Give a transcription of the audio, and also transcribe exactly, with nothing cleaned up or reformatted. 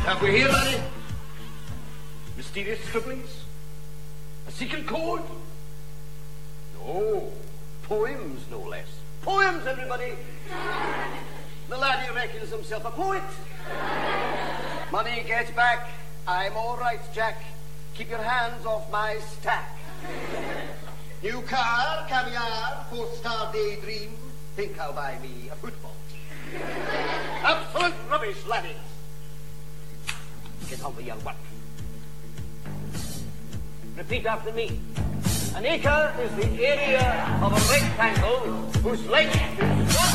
Have we here, laddie? Mysterious scribblings? A secret code? No. Poems, no less. Poems, everybody. The laddie reckons himself a poet. Money get back. I'm all right, Jack. Keep your hands off my stack. New car, caviar, four-star daydream. Think I'll buy me a football team. Absolute rubbish, laddie. Get on with your work. Repeat after me. An acre is the area of a rectangle whose length is